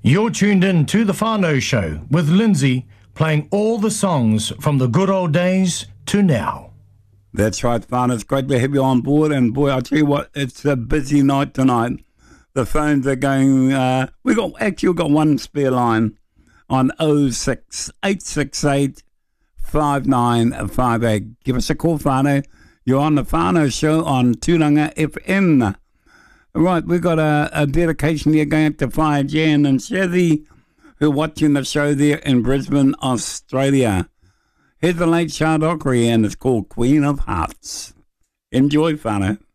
You're tuned in to The Whānau Show with Lindsay, playing all the songs from the good old days to now. That's right, Whānau. It's great to have you on board. And boy, I'll tell you what, it's a busy night tonight. The phones are going, we've got one spare line on 06868 5958. Give us a call, Whānau. You're on The Whānau Show on Tūranga FM. Right, we've got a dedication here going up to Whai Jan and Shazzy, who are watching the show there in Brisbane, Australia. Here's the late Shard Ockery, and it's called Queen of Hearts. Enjoy, Whānau.